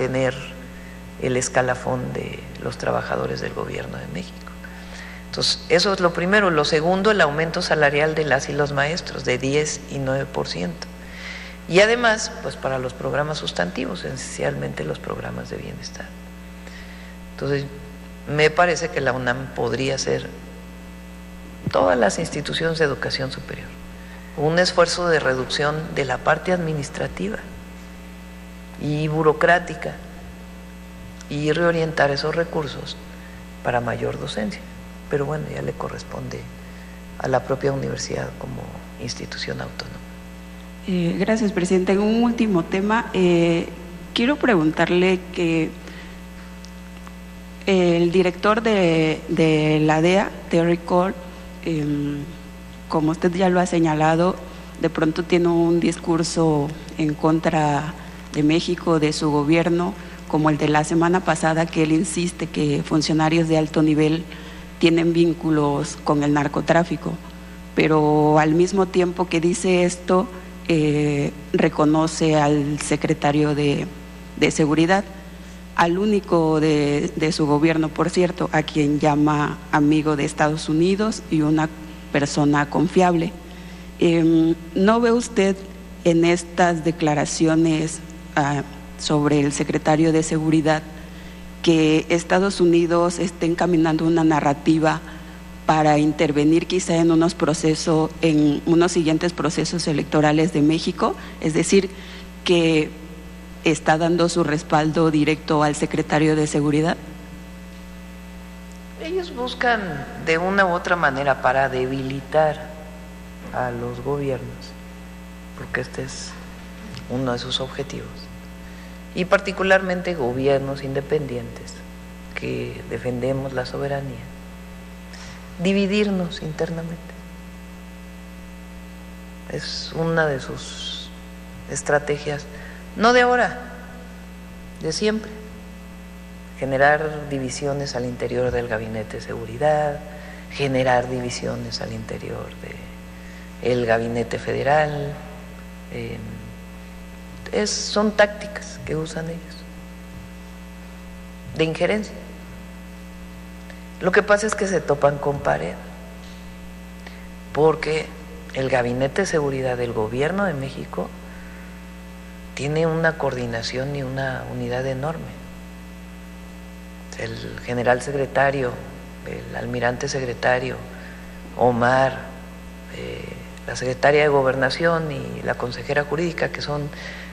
mantener el escalafón de los trabajadores del gobierno de México. Entonces, eso es lo primero. Lo segundo, el aumento salarial de las y los maestros de 10 y 9%. Y además, pues para los programas sustantivos, esencialmente los programas de bienestar. Entonces, me parece que la UNAM podría ser, todas las instituciones de educación superior, un esfuerzo de reducción de la parte administrativa y burocrática y reorientar esos recursos para mayor docencia. Pero bueno, ya le corresponde a la propia universidad como institución autónoma. Gracias, presidente. En un último tema, quiero preguntarle que el director de la DEA, Terry Cole, como usted ya lo ha señalado, de pronto tiene un discurso en contra de México, de su gobierno, como el de la semana pasada, que él insiste que funcionarios de alto nivel tienen vínculos con el narcotráfico, pero al mismo tiempo que dice esto, reconoce al secretario de Seguridad, al único de su gobierno, por cierto, a quien llama amigo de Estados Unidos y una persona confiable. ¿No ve usted en estas declaraciones sobre el secretario de Seguridad que Estados Unidos esté encaminando una narrativa para intervenir quizá en unos procesos, en unos siguientes procesos electorales de México? Es decir, que está dando su respaldo directo al secretario de Seguridad. Ellos buscan de una u otra manera para debilitar a los gobiernos, porque este es uno de sus objetivos, y particularmente gobiernos independientes que defendemos la soberanía, dividirnos internamente. Es una de sus estrategias, no de ahora, de siempre. Generar divisiones al interior del Gabinete de Seguridad, generar divisiones al interior del Gabinete Federal. Son tácticas que usan ellos de injerencia. Lo que pasa es que se topan con pared, porque el Gabinete de Seguridad del Gobierno de México tiene una coordinación y una unidad enorme. El general secretario, el almirante secretario, Omar, la secretaria de Gobernación y la consejera jurídica, que son